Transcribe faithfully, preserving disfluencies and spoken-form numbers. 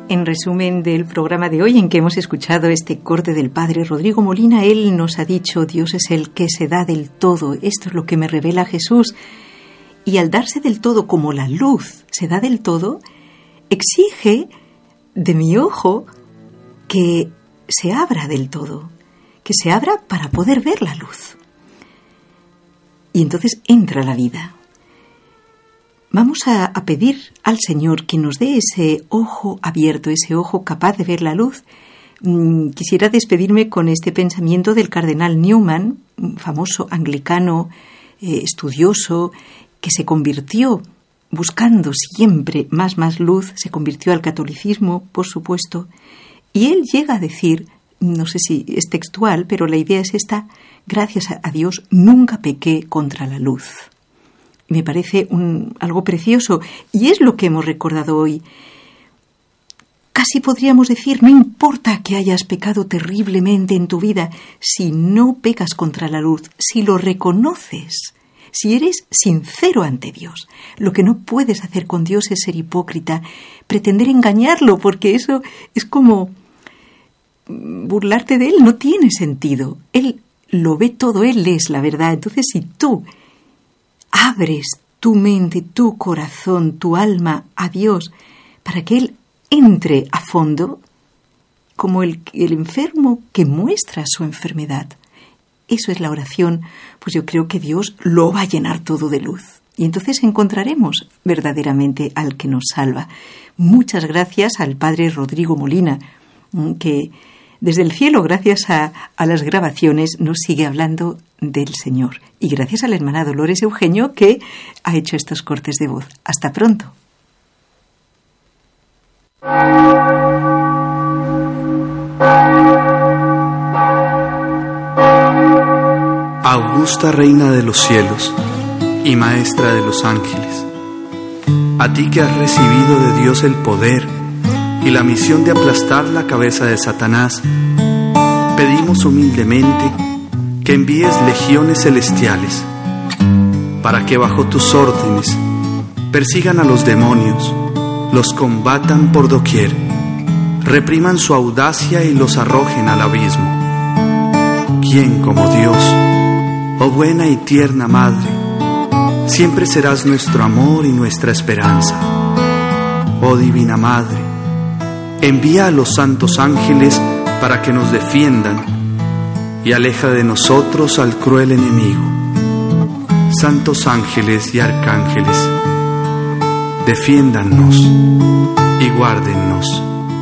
En resumen del programa de hoy, en que hemos escuchado este corte del padre Rodrigo Molina, él nos ha dicho: Dios es el que se da del todo. Esto es lo que me revela Jesús. Y al darse del todo, como la luz se da del todo, exige de mi ojo que se abra del todo, que se abra para poder ver la luz. Y entonces entra la vida. Vamos a, a pedir al Señor que nos dé ese ojo abierto, ese ojo capaz de ver la luz. Mm, quisiera despedirme con este pensamiento del cardenal Newman, un famoso anglicano, eh, estudioso, que se convirtió, buscando siempre más, más luz, se convirtió al catolicismo, por supuesto, y él llega a decir, no sé si es textual, pero la idea es esta: gracias a Dios nunca pequé contra la luz. Me parece un, algo precioso, y es lo que hemos recordado hoy. Casi podríamos decir, no importa que hayas pecado terriblemente en tu vida, si no pecas contra la luz, si lo reconoces, si eres sincero ante Dios. Lo que no puedes hacer con Dios es ser hipócrita, pretender engañarlo, porque eso es como burlarte de Él, no tiene sentido. Él lo ve todo, Él es la verdad. Entonces, si tú abres tu mente, tu corazón, tu alma a Dios para que Él entre a fondo, como el, el enfermo que muestra su enfermedad, eso es la oración, pues yo creo que Dios lo va a llenar todo de luz. Y entonces encontraremos verdaderamente al que nos salva. Muchas gracias al padre Rodrigo Molina, que desde el cielo, gracias a, a las grabaciones, nos sigue hablando del Señor. Y gracias a la hermana Dolores Eugenio, que ha hecho estos cortes de voz. Hasta pronto. Augusta Reina de los cielos y Maestra de los ángeles, a ti que has recibido de Dios el poder y la misión de aplastar la cabeza de Satanás, pedimos humildemente que envíes legiones celestiales para que bajo tus órdenes persigan a los demonios, los combatan por doquier, repriman su audacia y los arrojen al abismo. ¿Quién como Dios? Oh buena y tierna Madre, siempre serás nuestro amor y nuestra esperanza. Oh Divina Madre, envía a los santos ángeles para que nos defiendan y aleja de nosotros al cruel enemigo. Santos ángeles y arcángeles, defiéndannos y guárdennos.